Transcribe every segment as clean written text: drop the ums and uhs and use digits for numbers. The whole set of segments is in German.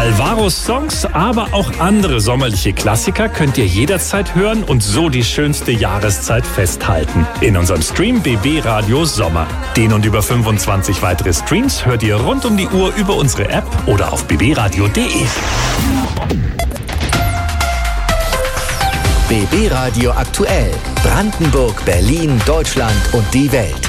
Alvaros Songs, aber auch andere sommerliche Klassiker könnt ihr jederzeit hören und so die schönste Jahreszeit festhalten. In unserem Stream BB Radio Sommer. Den und über 25 weitere Streams hört ihr rund um die Uhr über unsere App oder auf bbradio.de. BB Radio aktuell. Brandenburg, Berlin, Deutschland und die Welt.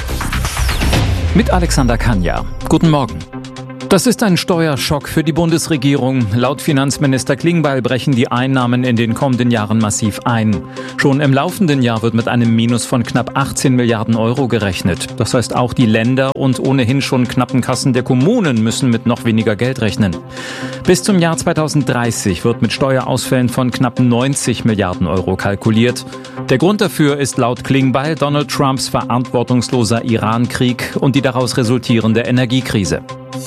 Mit Alexander Kanja. Guten Morgen. Das ist ein Steuerschock für die Bundesregierung. Laut Finanzminister Klingbeil brechen die Einnahmen in den kommenden Jahren massiv ein. Schon im laufenden Jahr wird mit einem Minus von knapp 18 Milliarden Euro gerechnet. Das heißt, auch die Länder und ohnehin schon knappen Kassen der Kommunen müssen mit noch weniger Geld rechnen. Bis zum Jahr 2030 wird mit Steuerausfällen von knapp 90 Milliarden Euro kalkuliert. Der Grund dafür ist laut Klingbeil Donald Trumps verantwortungsloser Iran-Krieg und die daraus resultierende Energiekrise.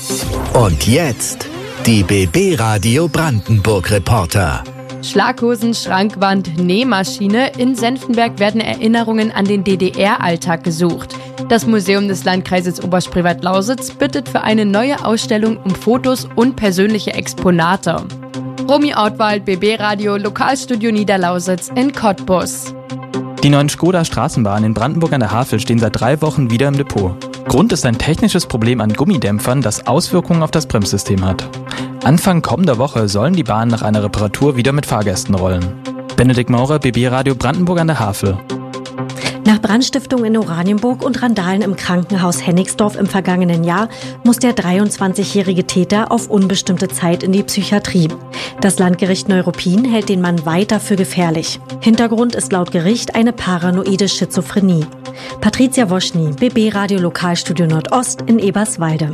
Und jetzt die BB Radio Brandenburg Reporter. Schlaghosen, Schrankwand, Nähmaschine. In Senftenberg werden Erinnerungen an den DDR-Alltag gesucht. Das Museum des Landkreises Oberspreewald-Lausitz bittet für eine neue Ausstellung um Fotos und persönliche Exponate. Romy Ortwald, BB Radio, Lokalstudio Niederlausitz in Cottbus. Die neuen Skoda Straßenbahnen in Brandenburg an der Havel stehen seit 3 Wochen wieder im Depot. Grund ist ein technisches Problem an Gummidämpfern, das Auswirkungen auf das Bremssystem hat. Anfang kommender Woche sollen die Bahnen nach einer Reparatur wieder mit Fahrgästen rollen. Benedikt Maurer, BB Radio Brandenburg an der Havel. Nach Brandstiftung in Oranienburg und Randalen im Krankenhaus Hennigsdorf im vergangenen Jahr muss der 23-jährige Täter auf unbestimmte Zeit in die Psychiatrie. Das Landgericht Neuruppin hält den Mann weiter für gefährlich. Hintergrund ist laut Gericht eine paranoide Schizophrenie. Patricia Woschny, BB Radio Lokalstudio Nordost in Eberswalde.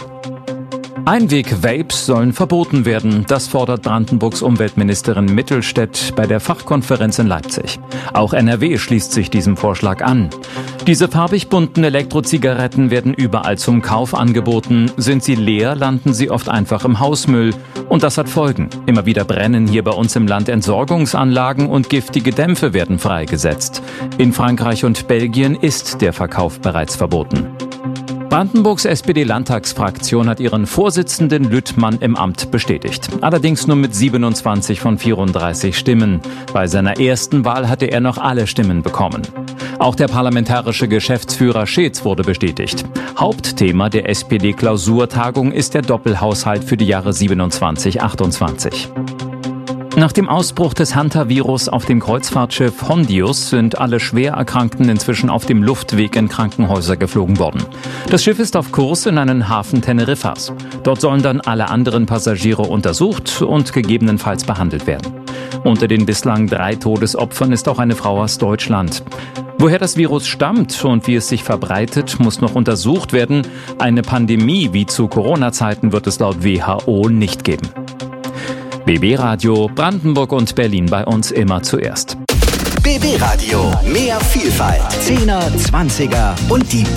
Einweg-Vapes sollen verboten werden. Das fordert Brandenburgs Umweltministerin Mittelstädt bei der Fachkonferenz in Leipzig. Auch NRW schließt sich diesem Vorschlag an. Diese farbig bunten Elektrozigaretten werden überall zum Kauf angeboten. Sind sie leer, landen sie oft einfach im Hausmüll. Und das hat Folgen. Immer wieder brennen hier bei uns im Land Entsorgungsanlagen und giftige Dämpfe werden freigesetzt. In Frankreich und Belgien ist der Verkauf bereits verboten. Brandenburgs SPD-Landtagsfraktion hat ihren Vorsitzenden Lüttmann im Amt bestätigt. Allerdings nur mit 27 von 34 Stimmen. Bei seiner ersten Wahl hatte er noch alle Stimmen bekommen. Auch der parlamentarische Geschäftsführer Scheetz wurde bestätigt. Hauptthema der SPD-Klausurtagung ist der Doppelhaushalt für die Jahre 27-28. Nach dem Ausbruch des Hantavirus auf dem Kreuzfahrtschiff Hondius sind alle Schwererkrankten inzwischen auf dem Luftweg in Krankenhäuser geflogen worden. Das Schiff ist auf Kurs in einen Hafen Teneriffas. Dort sollen dann alle anderen Passagiere untersucht und gegebenenfalls behandelt werden. Unter den bislang 3 Todesopfern ist auch eine Frau aus Deutschland. Woher das Virus stammt und wie es sich verbreitet, muss noch untersucht werden. Eine Pandemie wie zu Corona-Zeiten wird es laut WHO nicht geben. BB Radio Brandenburg und Berlin bei uns immer zuerst. BB Radio, mehr Vielfalt. 10er, 20er und die